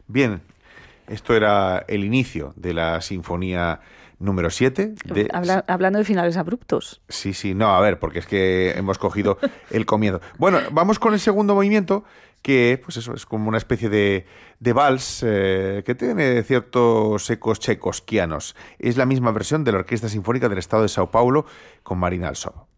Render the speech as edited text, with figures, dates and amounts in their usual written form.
Bien, esto era el inicio de la sinfonía número 7. Hablando de finales abruptos. Sí, no, a ver, porque es que hemos cogido el comienzo. Bueno, vamos con el segundo movimiento, que pues eso, es como una especie de vals que tiene ciertos ecos chaikovskianos. Es la misma versión de la Orquesta Sinfónica del Estado de Sao Paulo con Marina Alsop.